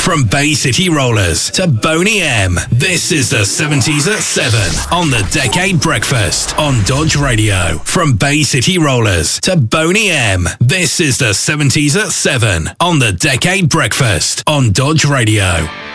From Bay City Rollers to Boney M, this is the 70s at 7 on the Decade Breakfast on Dodge Radio. From Bay City Rollers to Boney M, this is the 70s at 7 on the Decade Breakfast on Dodge Radio.